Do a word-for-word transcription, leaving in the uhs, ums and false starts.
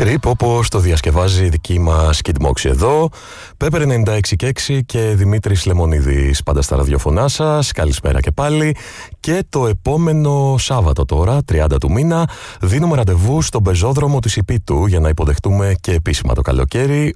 Script, όπως το διασκευάζει η δική μας Kid Moxie εδώ. Pepper ενενήντα έξι και έξι και Δημήτρης Λεμονίδης πάντα στα ραδιοφωνά σας. Καλησπέρα και πάλι. Και το επόμενο Σάββατο τώρα, τριάντα του μήνα, δίνουμε ραντεβού στον πεζόδρομο της Ιππίτου για να υποδεχτούμε και επίσημα το καλοκαίρι,